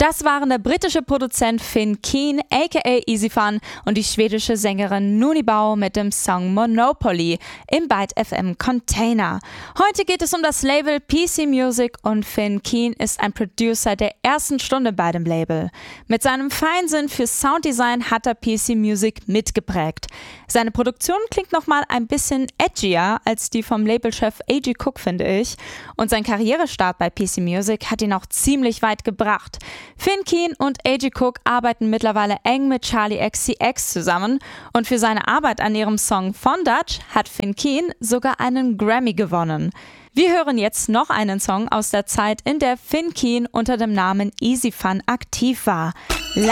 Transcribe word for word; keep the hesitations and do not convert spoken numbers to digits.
Das waren der britische Produzent Finn Keen, aka Easy Fun, und die schwedische Sängerin Nuni Bau mit dem Song Monopoly im Byte F M Container. Heute geht es um das Label P C Music und Finn Keen ist ein Producer der ersten Stunde bei dem Label. Mit seinem Feinsinn für Sounddesign hat er P C Music mitgeprägt. Seine Produktion klingt nochmal ein bisschen edgier als die vom Labelchef A G Cook, finde ich. Und sein Karrierestart bei P C Music hat ihn auch ziemlich weit gebracht. Finn Keen und A G Cook arbeiten mittlerweile eng mit Charli X C X zusammen und für seine Arbeit an ihrem Song Von Dutch hat Finn Keen sogar einen Grammy gewonnen. Wir hören jetzt noch einen Song aus der Zeit, in der Finn Keen unter dem Namen Easy Fun aktiv war.